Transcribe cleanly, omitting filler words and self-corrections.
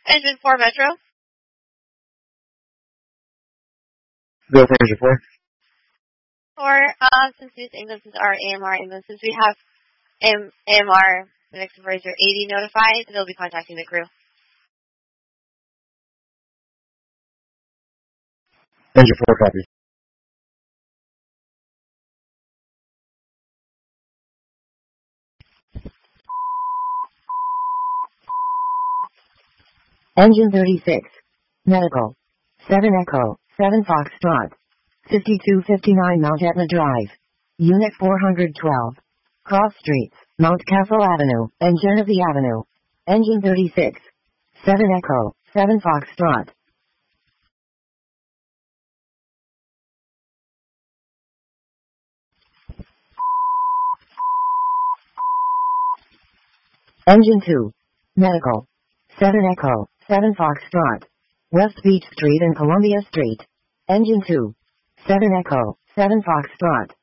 Engine 4 Metro. Go for engine 4. Since these Englishes are AMR Englishes, we have AMR, the next number is your 80 notified, and they'll be contacting the crew. Engine 4 copy. Engine 36. Medical. 7 Echo, 7 Foxtrot. 5259 Mount Etna Drive. Unit 412. Cross Streets, Mount Castle Avenue, and Genesee Avenue. Engine 36. 7 Echo, 7 Foxtrot. Engine 2. Medical. 7 Echo, 7 Foxtrot. West Beach Street and Columbia Street. Engine 2. 7 Echo, 7 Foxtrot.